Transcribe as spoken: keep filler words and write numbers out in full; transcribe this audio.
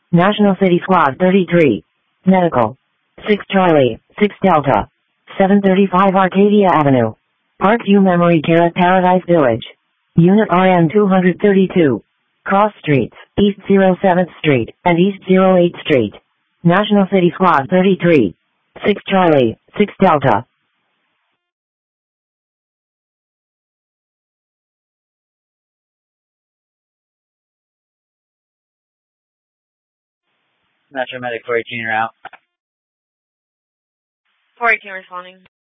National City Squad thirty-three. Medical. six Charlie, six Delta. seven thirty-five Arcadia Avenue. Parkview Memory Care at Paradise Village. Unit R N two thirty-two. Cross Streets, East oh seventh Street, and East oh eighth Street. National City Squad thirty-three. six Charlie, six Delta. Metro Medic four eighteen route. four eighteen responding.